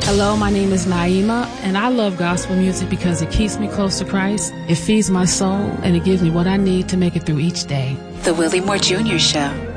Hello, my name is Naima, and I love gospel music because it keeps me close to Christ, it feeds my soul, and it gives me what I need to make it through each day. The Willie Moore Jr. Show.